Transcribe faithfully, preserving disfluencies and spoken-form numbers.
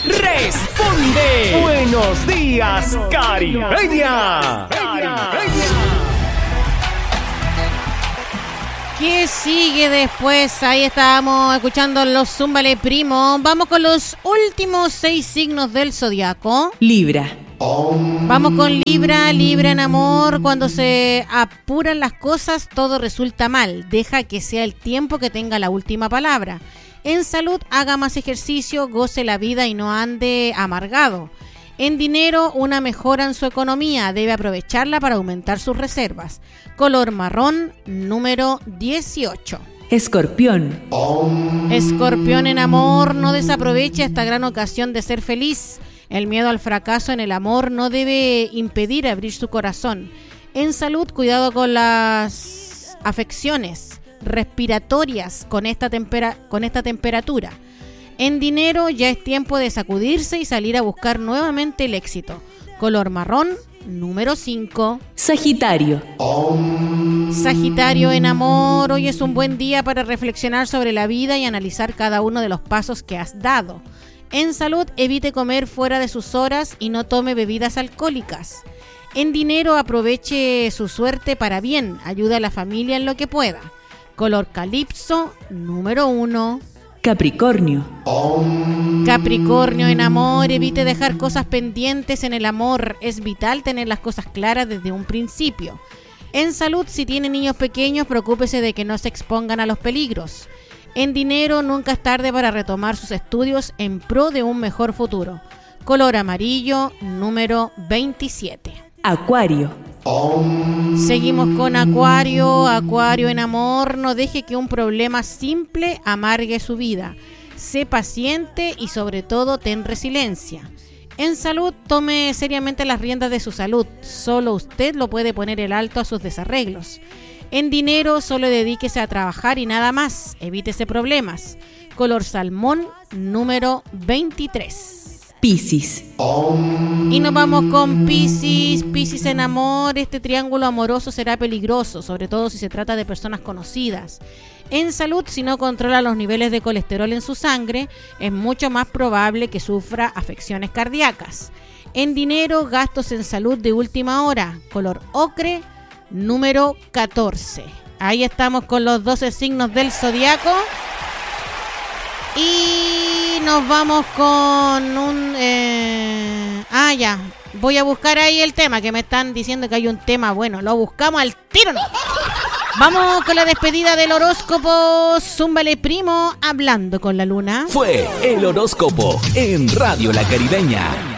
responde. Buenos días, Caribeña. ¿Qué sigue después? Ahí estábamos escuchando los Zúmbale Primo. Vamos con los últimos seis signos del zodiaco. Libra. Vamos con Libra. Libra en amor. Cuando se apuran las cosas, todo resulta mal. Deja que sea el tiempo que tenga la última palabra. En salud, haga más ejercicio, goce la vida y no ande amargado. En dinero, una mejora en su economía. Debe aprovecharla para aumentar sus reservas. Color marrón, número dieciocho. Escorpión. Escorpión en amor, no desaproveche esta gran ocasión de ser feliz. El miedo al fracaso en el amor no debe impedir abrir su corazón. En salud, cuidado con las afecciones respiratorias con esta, tempera- con esta temperatura. En dinero, ya es tiempo de sacudirse y salir a buscar nuevamente el éxito. Color marrón, número cinco. Sagitario. Sagitario en amor, hoy es un buen día para reflexionar sobre la vida y analizar cada uno de los pasos que has dado. En salud, evite comer fuera de sus horas y no tome bebidas alcohólicas. En dinero, aproveche su suerte para bien, ayuda a la familia en lo que pueda. Color calipso, número uno. Capricornio. Capricornio en amor, evite dejar cosas pendientes en el amor. Es vital tener las cosas claras desde un principio. En salud, si tiene niños pequeños, preocúpese de que no se expongan a los peligros. En dinero, nunca es tarde para retomar sus estudios en pro de un mejor futuro. Color amarillo, número veintisiete. Acuario. Seguimos con Acuario. Acuario en amor, no deje que un problema simple amargue su vida. Sé paciente y sobre todo ten resiliencia. En salud, tome seriamente las riendas de su salud. Solo usted lo puede poner el alto a sus desarreglos. En dinero, solo dedíquese a trabajar y nada más. Evítese problemas. Color salmón, número veintitrés. Piscis. Y nos vamos con Piscis. Piscis en amor, este triángulo amoroso será peligroso, sobre todo si se trata de personas conocidas. En salud, si no controla los niveles de colesterol en su sangre, es mucho más probable que sufra afecciones cardíacas. En dinero, gastos en salud de última hora. Color ocre, número catorce. Ahí estamos con los doce signos del zodiaco. Y nos vamos con un... Eh... Ah, ya. Voy a buscar ahí el tema, que me están diciendo que hay un tema bueno. Lo buscamos al tiro, ¿no? Vamos con la despedida del horóscopo. Zúmbale Primo, hablando con la luna. Fue el horóscopo en Radio La Caribeña.